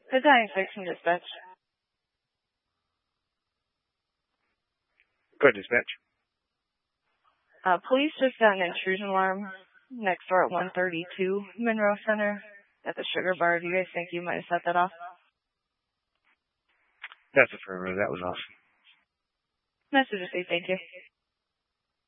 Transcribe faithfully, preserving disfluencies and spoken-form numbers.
Good day, Fixing Dispatch. Good, dispatch. Uh, police just got an intrusion alarm next door at one thirty-two Monroe Center at the Sugar Bar. Do you guys think you might have set that off? That's affirmative. That was awesome. Message to say thank you.